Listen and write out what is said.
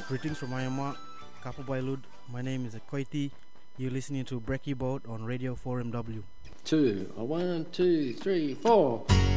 Greetings from Myanmar, Kapu Bailud. My name is Koiti. You're listening to Breaky Boat on Radio 4MW. 2, 1, 2, 3, 4.